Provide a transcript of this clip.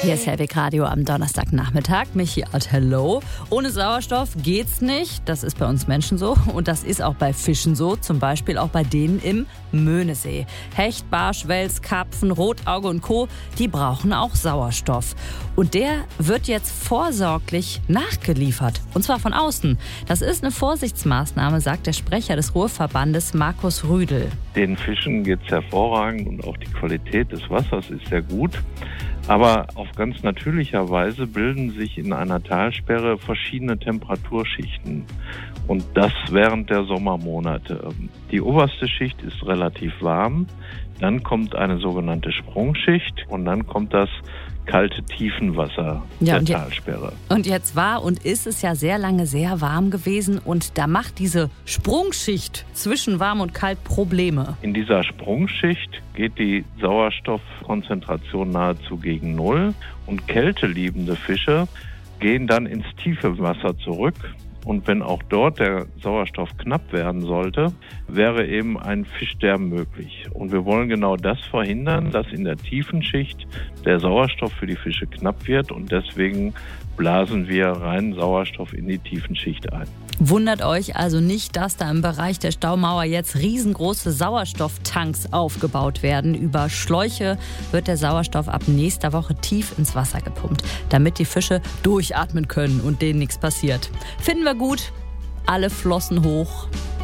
Hier ist Hellweg Radio am Donnerstagnachmittag. Michi Art, hello. Ohne Sauerstoff geht's nicht. Das ist bei uns Menschen so und das ist auch bei Fischen so. Zum Beispiel auch bei denen im Möhnesee. Hecht, Barsch, Wels, Karpfen, Rotauge und Co., die brauchen auch Sauerstoff. Und der wird jetzt vorsorglich nachgeliefert. Und zwar von außen. Das ist eine Vorsichtsmaßnahme, sagt der Sprecher des Ruhrverbandes Markus Rüdel. Den Fischen geht's hervorragend und auch die Qualität des Wassers ist sehr gut. Aber auf ganz natürlicher Weise bilden sich in einer Talsperre verschiedene Temperaturschichten. Und das während der Sommermonate. Die oberste Schicht ist relativ warm, dann kommt eine sogenannte Sprungschicht und dann kommt das kalte Tiefenwasser der Talsperre. Und jetzt war und ist es ja sehr lange sehr warm gewesen und da macht diese Sprungschicht zwischen warm und kalt Probleme. In dieser Sprungschicht geht die Sauerstoffkonzentration nahezu gegen Null und kälteliebende Fische gehen dann ins tiefe Wasser zurück. Und wenn auch dort der Sauerstoff knapp werden sollte, wäre eben ein Fischsterben möglich. Und wir wollen genau das verhindern, dass in der tiefen Schicht der Sauerstoff für die Fische knapp wird. Und deswegen blasen wir reinen Sauerstoff in die tiefen Schicht ein. Wundert euch also nicht, dass da im Bereich der Staumauer jetzt riesengroße Sauerstofftanks aufgebaut werden. Über Schläuche wird der Sauerstoff ab nächster Woche tief ins Wasser gepumpt, damit die Fische durchatmen können und denen nichts passiert. Finden wir gut. Alle Flossen hoch.